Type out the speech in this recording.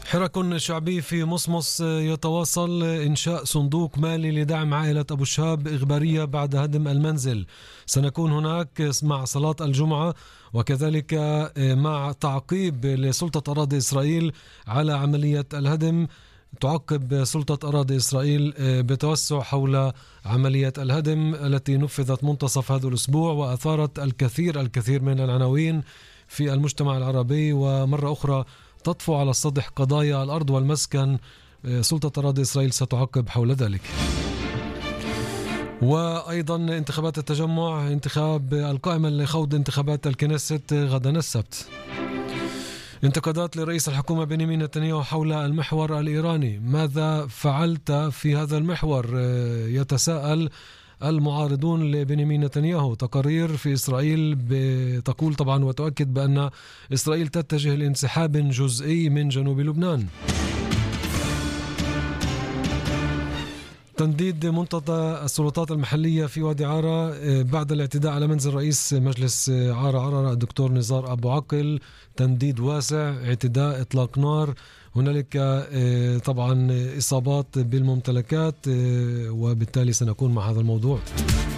حراك شعبي في مصمص يتواصل. إنشاء صندوق مالي لدعم عائلة أبو الشهاب إخبارية بعد هدم المنزل. سنكون هناك مع صلاة الجمعة وكذلك مع تعقيب لسلطة أراضي إسرائيل على عملية الهدم. تعقب سلطة أراضي إسرائيل بتوسع حول عملية الهدم التي نفذت منتصف هذا الأسبوع وأثارت الكثير من العناوين في المجتمع العربي، ومرة أخرى تطفو على السطح قضايا الأرض والمسكن. سلطة أراضي إسرائيل ستعقب حول ذلك. وأيضا انتخابات التجمع، انتخاب القائمة لخوض انتخابات الكنيست غدا السبت. انتقادات لرئيس الحكومة بنيامين نتنياهو حول المحور الإيراني. ماذا فعلت في هذا المحور؟ يتساءل المعارضون لبنيامين نتنياهو. تقارير في إسرائيل تقول طبعا وتؤكد بأن إسرائيل تتجه لانسحاب جزئي من جنوب لبنان. تنديد منتدى السلطات المحلية في وادي عارة بعد الاعتداء على منزل رئيس مجلس عارة الدكتور نزار أبو عقل. تنديد واسع، اعتداء، إطلاق نار. هنالك طبعا إصابات بالممتلكات، وبالتالي سنكون مع هذا الموضوع.